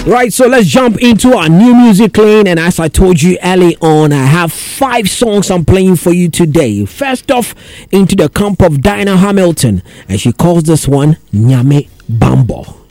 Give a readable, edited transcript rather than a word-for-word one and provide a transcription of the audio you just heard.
Right, so let's jump into our new music lane. And as I told you early on, I have 5 songs I'm playing for you today. First off, into the camp of Dinah Hamilton, and she calls this one Nyame Bambo.